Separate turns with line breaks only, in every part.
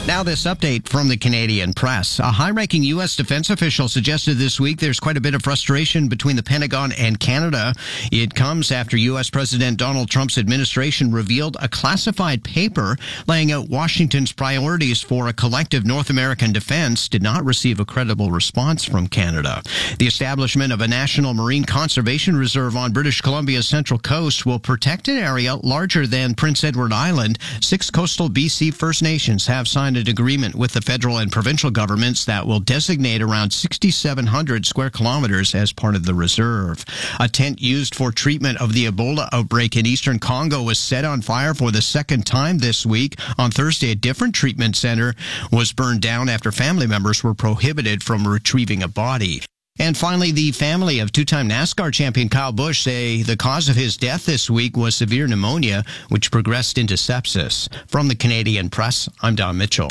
Now this update from the Canadian press. A high-ranking U.S. defense official suggested this week there's quite a bit of frustration between the Pentagon and Canada. It comes after U.S. President Donald Trump's administration revealed a classified paper laying out Washington's priorities for a collective North American defense did not receive a credible response from Canada. The establishment of a National Marine Conservation Reserve on British Columbia's central coast will protect an area larger than Prince Edward Island. 6 coastal BC First Nations have signed an agreement with the federal and provincial governments that will designate around 6,700 square kilometers as part of the reserve. A tent used for treatment of the Ebola outbreak in eastern Congo was set on fire for the second time this week. On Thursday, a different treatment center was burned down after family members were prohibited from retrieving a body. And finally, the family of two-time NASCAR champion Kyle Busch say the cause of his death this week was severe pneumonia, which progressed into sepsis. From the Canadian Press, I'm Don Mitchell.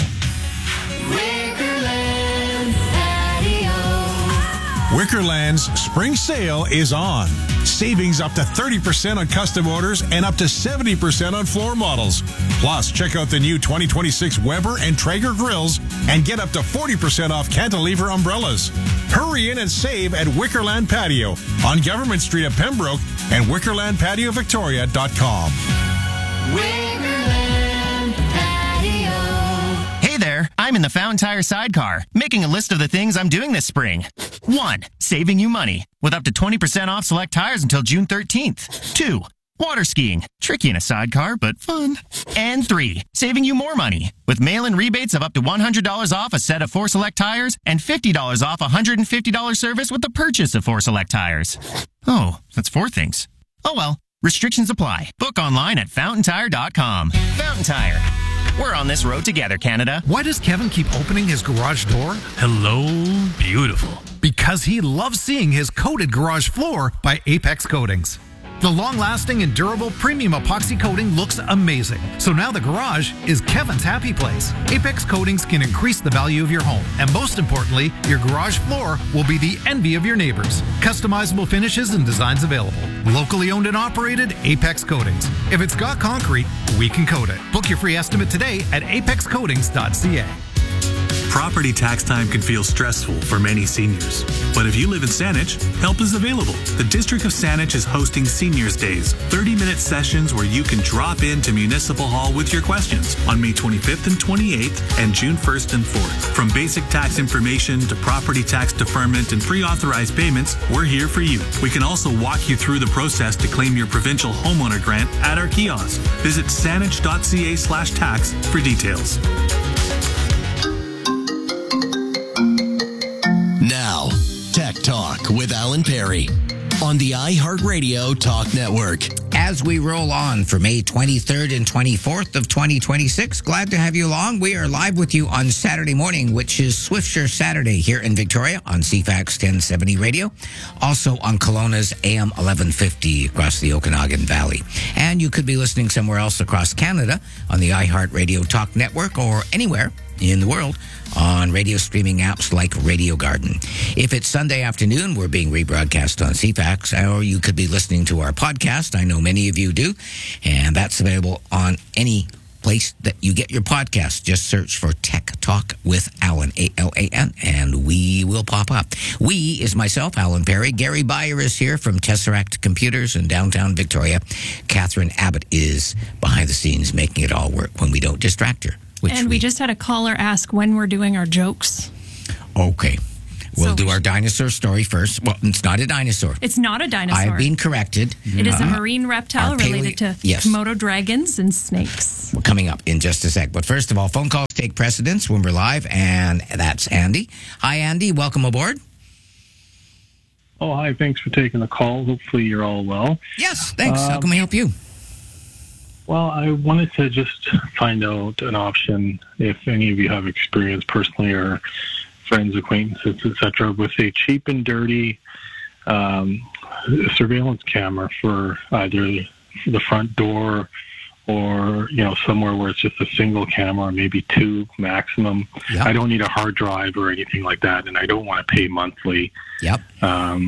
Wickerland's spring sale is on. Savings up to 30% on custom orders and up to 70% on floor models. Plus, check out the new 2026 Weber and Traeger grills and get up to 40% off cantilever umbrellas. Hurry in and save at Wickerland Patio on Government Street at Pembroke and WickerlandPatioVictoria.com.
Hey there, I'm in the Fountain Tire sidecar, making a list of the things I'm doing this spring. 1. Saving you money, with up to 20% off select tires until June 13th. 2. Water skiing, tricky in a sidecar, but fun. And 3. Saving you more money, with mail-in rebates of up to $100 off a set of 4 select tires and $50 off a $150 service with the purchase of 4 select tires. Oh, that's 4 things. Oh well, restrictions apply. Book online at FountainTire.com. Fountain Tire. We're on this road together, Canada.
Why does Kevin keep opening his garage door? Hello, beautiful. Because he loves seeing his coated garage floor by Apex Coatings. The long-lasting and durable premium epoxy coating looks amazing. So now the garage is Kevin's happy place. Apex Coatings can increase the value of your home. And most importantly, your garage floor will be the envy of your neighbors. Customizable finishes and designs available. Locally owned and operated, Apex Coatings. If it's got concrete, we can coat it. Book your free estimate today at apexcoatings.ca.
Property tax time can feel stressful for many seniors. But if you live in Saanich, help is available. The District of Saanich is hosting Seniors Days, 30-minute sessions where you can drop into Municipal Hall with your questions on May 25th and 28th and June 1st and 4th. From basic tax information to property tax deferment and pre-authorized payments, we're here for you. We can also walk you through the process to claim your provincial homeowner grant at our kiosk. Visit saanich.ca/tax for details.
Now, Tech Talk with Alan Perry on the iHeartRadio Talk Network.
As we roll on for May 23rd and 24th of 2026, glad to have you along. We are live with you on Saturday morning, which is Swiftsure Saturday here in Victoria on CFAX 1070 radio. Also on Kelowna's AM 1150 across the Okanagan Valley. And you could be listening somewhere else across Canada on the iHeartRadio Talk Network or anywhere in the world on radio streaming apps like Radio Garden. If it's Sunday afternoon, we're being rebroadcast on CFAX, or you could be listening to our podcast. I know many of you do, and that's available on any place that you get your podcast. Just search for Tech Talk with Alan, A-L-A-N, and we will pop up. We is myself, Alan Perry. Gary Beyer is here from Tesseract Computers in downtown Victoria. Catherine Abbott is behind the scenes making it all work when we don't distract her.
And we just had a caller ask when we're doing our jokes.
Okay. We'll do our dinosaur story first. Well, it's not a dinosaur.
It's not a dinosaur.
I've been corrected.
It is a marine reptile related to Komodo dragons and snakes.
We're coming up in just a sec. But first of all, phone calls take precedence when we're live, and that's Andy. Hi, Andy. Welcome aboard.
Oh, hi. Thanks for taking the call. Hopefully you're all well.
Yes, thanks. How can we help you?
Well, I wanted to just find out an option, if any of you have experience personally or friends, acquaintances, etc., with a cheap and dirty surveillance camera for either the front door or, somewhere where it's just a single camera, maybe 2 maximum. Yep. I don't need a hard drive or anything like that, and I don't want to pay monthly.
Yep.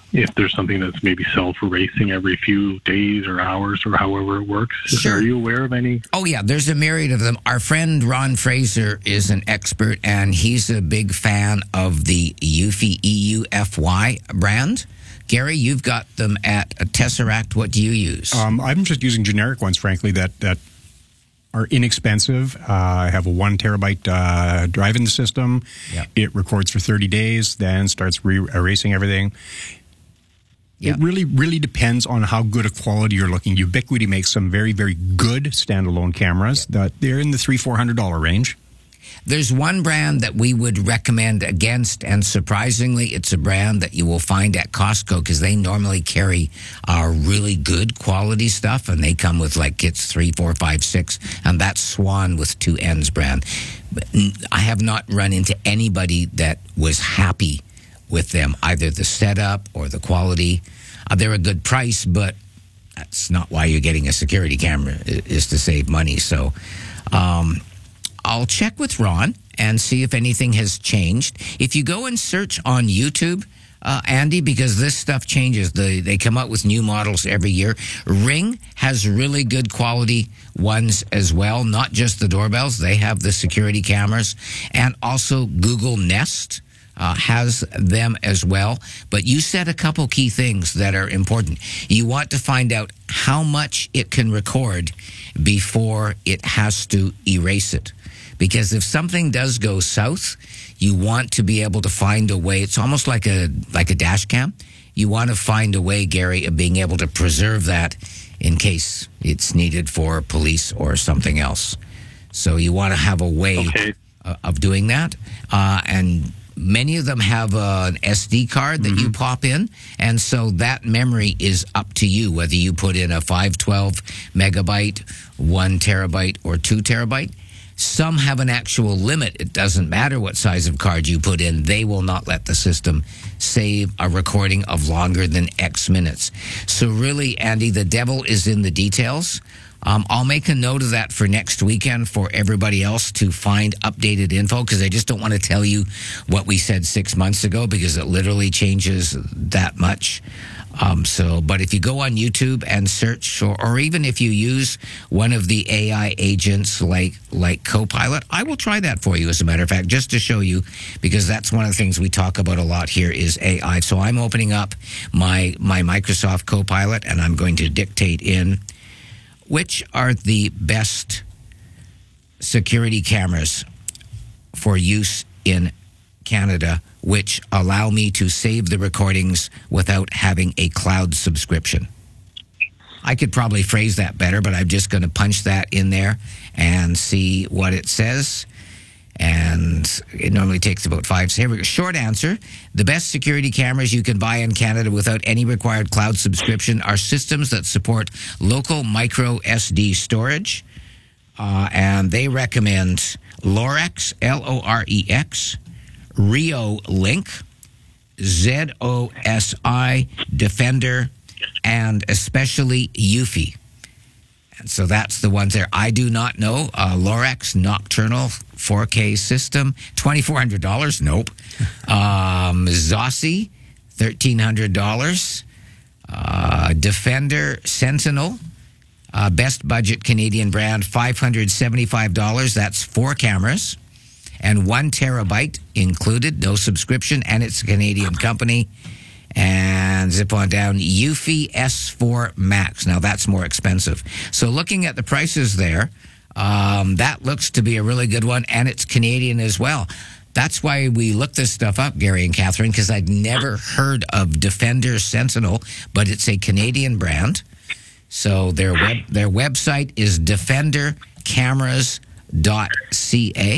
if there's something that's maybe self-erasing every few days or hours or however it works.
Sure.
Are you aware of any?
Oh, yeah, there's a myriad of them. Our friend Ron Fraser is an expert, and he's a big fan of the Eufy, EUFY brand. Gary, you've got them at Tesseract. What do you use?
I'm just using generic ones, frankly, that are inexpensive. I have a 1 terabyte drive in the system.
Yeah.
It records for 30 days, then starts erasing everything.
Yeah.
It really, really depends on how good a quality you're looking. Ubiquiti makes some very, very good standalone cameras. That they're in the $300-400 range.
There's one brand that we would recommend against, and surprisingly, it's a brand that you will find at Costco because they normally carry really good quality stuff, and they come with like kits 3, 4, 5, 6, and that's Swan with 2 N's brand. But I have not run into anybody that was happy with them, either the setup or the quality. They're a good price, but that's not why you're getting a security camera, is to save money. So I'll check with Ron and see if anything has changed. If you go and search on YouTube, Andy, because this stuff changes. They come out with new models every year. Ring has really good quality ones as well, not just the doorbells. They have the security cameras. And also Google Nest has them as well. But you said a couple key things that are important. You want to find out how much it can record before it has to erase it. Because if something does go south, you want to be able to find a way. It's almost like a dash cam. You want to find a way, Gary, of being able to preserve that in case it's needed for police or something else. So you want to have a way of doing that. And many of them have an SD card that you pop in, and so that memory is up to you, whether you put in a 512 megabyte, 1 terabyte, or 2 terabyte. Some have an actual limit. It doesn't matter what size of card you put in. They will not let the system save a recording of longer than X minutes. So really, Andy, the devil is in the details. I'll make a note of that for next weekend for everybody else to find updated info, because I just don't want to tell you what we said 6 months ago, because it literally changes that much. But if you go on YouTube and search, or even if you use one of the AI agents like Copilot, I will try that for you, as a matter of fact, just to show you, because that's one of the things we talk about a lot here is AI. So I'm opening up my Microsoft Copilot, and I'm going to dictate in which are the best security cameras for use in Canada, which allow me to save the recordings without having a cloud subscription. I could probably phrase that better, but I'm just going to punch that in there and see what it says. And it normally takes about 5 seconds. Here we go. Short answer. The best security cameras you can buy in Canada without any required cloud subscription are systems that support local micro SD storage. And they recommend Lorex, Lorex, Rio Link, ZOSI, Defender, and especially Eufy. And so that's the ones there. I do not know. Lorex Nocturnal 4K system, $2,400. Nope. ZOSI, $1,300. Defender Sentinel, best budget Canadian brand, $575. That's 4 cameras and 1 terabyte included, no subscription, and it's a Canadian company. And zip on down, Eufy S4 Max. Now, that's more expensive. So looking at the prices there, that looks to be a really good one, and it's Canadian as well. That's why we looked this stuff up, Gary and Catherine, because I'd never heard of Defender Sentinel, but it's a Canadian brand. So their website is defendercameras.ca.